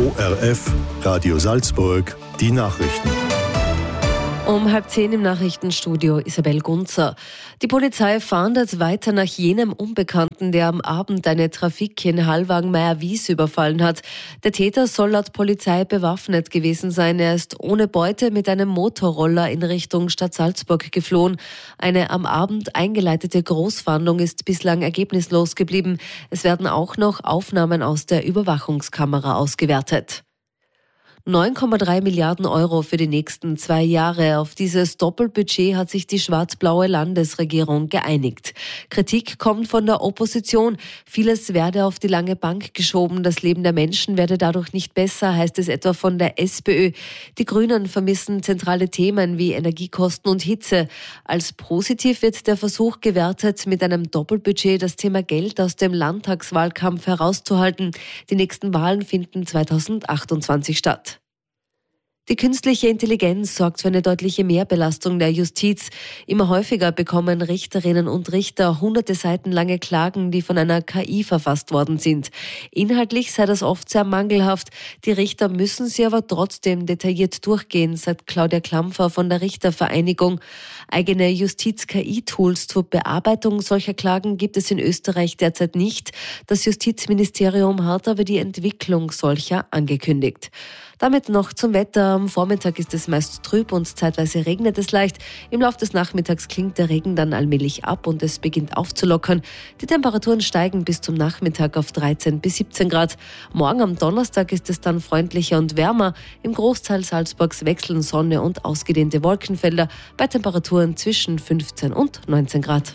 ORF Radio Salzburg, die Nachrichten. Um 9:30 im Nachrichtenstudio Isabel Gunzer. Die Polizei fahndet weiter nach jenem Unbekannten, der am Abend eine Trafik in Hallwang-Meyer-Wies überfallen hat. Der Täter soll laut Polizei bewaffnet gewesen sein. Er ist ohne Beute mit einem Motorroller in Richtung Stadt Salzburg geflohen. Eine am Abend eingeleitete Großfahndung ist bislang ergebnislos geblieben. Es werden auch noch Aufnahmen aus der Überwachungskamera ausgewertet. 9,3 Milliarden Euro für die nächsten 2 Jahre. Auf dieses Doppelbudget hat sich die schwarz-blaue Landesregierung geeinigt. Kritik kommt von der Opposition. Vieles werde auf die lange Bank geschoben. Das Leben der Menschen werde dadurch nicht besser, heißt es etwa von der SPÖ. Die Grünen vermissen zentrale Themen wie Energiekosten und Hitze. Als positiv wird der Versuch gewertet, mit einem Doppelbudget das Thema Geld aus dem Landtagswahlkampf herauszuhalten. Die nächsten Wahlen finden 2028 statt. Die künstliche Intelligenz sorgt für eine deutliche Mehrbelastung der Justiz. Immer häufiger bekommen Richterinnen und Richter hunderte Seiten lange Klagen, die von einer KI verfasst worden sind. Inhaltlich sei das oft sehr mangelhaft. Die Richter müssen sie aber trotzdem detailliert durchgehen, sagt Claudia Klampfer von der Richtervereinigung. Eigene Justiz-KI-Tools zur Bearbeitung solcher Klagen gibt es in Österreich derzeit nicht. Das Justizministerium hat aber die Entwicklung solcher angekündigt. Damit noch zum Wetter. Am Vormittag ist es meist trüb und zeitweise regnet es leicht. Im Laufe des Nachmittags klingt der Regen dann allmählich ab und es beginnt aufzulockern. Die Temperaturen steigen bis zum Nachmittag auf 13 bis 17 Grad. Morgen am Donnerstag ist es dann freundlicher und wärmer. Im Großteil Salzburgs wechseln Sonne und ausgedehnte Wolkenfelder bei Temperaturen zwischen 15 und 19 Grad.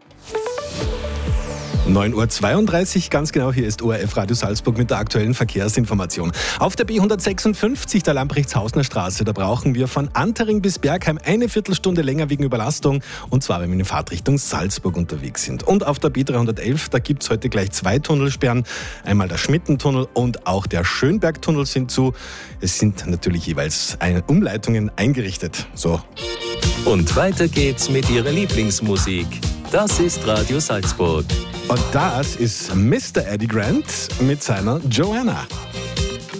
9:32 Uhr, ganz genau, hier ist ORF Radio Salzburg mit der aktuellen Verkehrsinformation. Auf der B156 der Lamprechtshausener Straße, da brauchen wir von Antering bis Bergheim eine Viertelstunde länger wegen Überlastung, und zwar, wenn wir in Fahrtrichtung Salzburg unterwegs sind. Und auf der B311, da gibt es heute gleich 2 Tunnelsperren, einmal der Schmittentunnel und auch der Schönbergtunnel sind zu. Es sind natürlich jeweils Umleitungen eingerichtet. So. Und weiter geht's mit Ihrer Lieblingsmusik. Das ist Radio Salzburg. Und das ist Mr. Eddie Grant mit seiner Joanna.